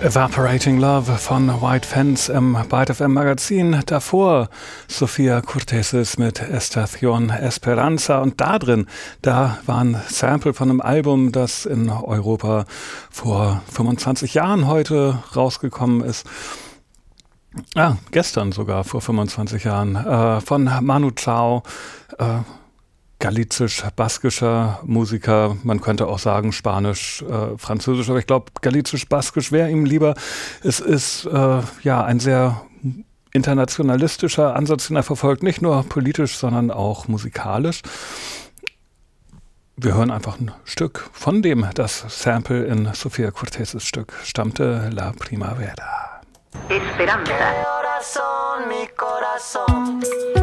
Evaporating Love von White Fence im Byte FM Magazin. Davor Sofia Cortesis mit Estación Esperanza. Und da drin, da war ein Sample von einem Album, das in Europa vor 25 Jahren heute rausgekommen ist. Gestern sogar, vor 25 Jahren. Von Manu Chao, galizisch-baskischer Musiker, man könnte auch sagen spanisch-französisch, aber ich glaube, galizisch-baskisch wäre ihm lieber. Es ist ein sehr internationalistischer Ansatz, den er verfolgt, nicht nur politisch, sondern auch musikalisch. Wir hören einfach ein Stück von dem, das Sample in Sofia Cortesis Stück stammte, La Primavera. Esperanza. Mi corazón.